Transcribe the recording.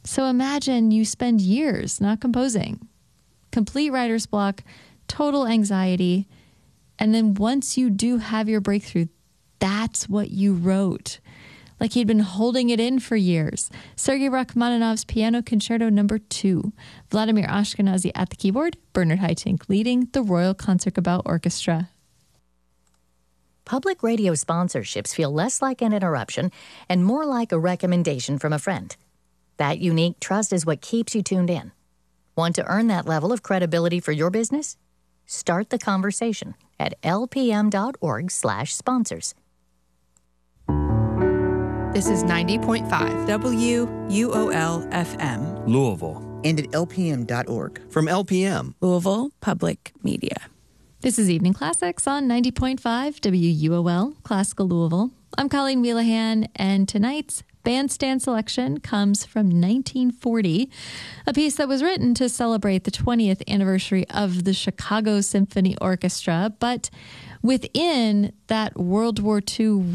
So imagine you spend years not composing, complete writer's block, total anxiety, and then once you do have your breakthrough, that's what you wrote. Like he'd been holding it in for years. Sergei Rachmaninoff's Piano Concerto No. 2. Vladimir Ashkenazy at the keyboard, Bernard Haitink leading the Royal Concertgebouw Orchestra. Public radio sponsorships feel less like an interruption and more like a recommendation from a friend. That unique trust is what keeps you tuned in. Want to earn that level of credibility for your business? Start the conversation at lpm.org/sponsors. This is 90.5 WUOL-FM. Louisville. And at lpm.org. From LPM. Louisville Public Media. This is Evening Classics on 90.5 WUOL, Classical Louisville. I'm Colleen Wheelahan, and tonight's bandstand selection comes from 1940, a piece that was written to celebrate the 20th anniversary of the Chicago Symphony Orchestra, but within that World War II